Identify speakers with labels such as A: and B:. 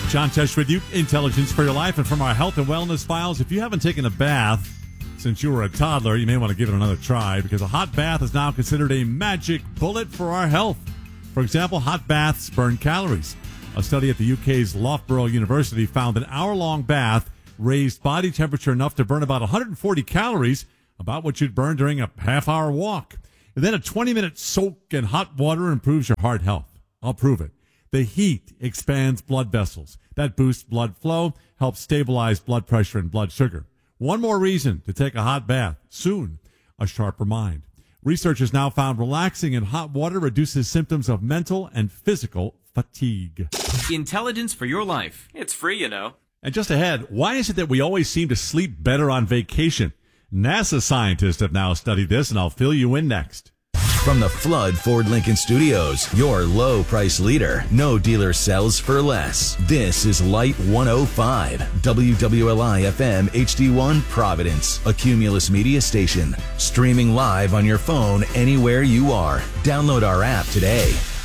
A: John Tesh with you, Intelligence for Your Life. And from our health and wellness files, if you haven't taken a bath since you were a toddler, you may want to give it another try because a hot bath is now considered a magic bullet for our health. For example, hot baths burn calories. A study at the UK's Loughborough University found an hour-long bath raised body temperature enough to burn about 140 calories, about what you'd burn during a half-hour walk. And then a 20-minute soak in hot water improves your heart health. I'll prove it. The heat expands blood vessels. That boosts blood flow, helps stabilize blood pressure and blood sugar. One more reason to take a hot bath. Soon, a sharper mind. Research has now found relaxing in hot water reduces symptoms of mental and physical fatigue.
B: Intelligence for Your Life. It's free, you know.
A: And just ahead, why is it that we always seem to sleep better on vacation? NASA scientists have now studied this, and I'll fill you in next.
C: From the Flood Ford Lincoln Studios, your low price leader. No dealer sells for less. This is Light 105, WWLI FM HD1 Providence, a Cumulus media station. Streaming live on your phone anywhere you are. Download our app today.